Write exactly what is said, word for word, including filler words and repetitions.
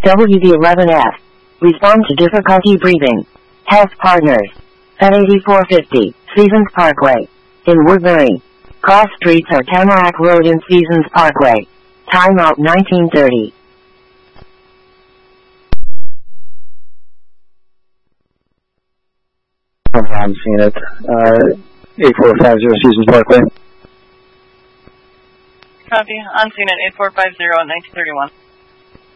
W D eleven F. Respond to difficulty breathing. Health Partners. At eighty-four fifty, Seasons Parkway. In Woodbury. Cross streets are Tamarack Road and Seasons Parkway. Timeout nineteen thirty. I'm seeing it. Uh, eight four five zero Seasons Parkway. Copy. On scene at eight four five zero at nineteen thirty-one.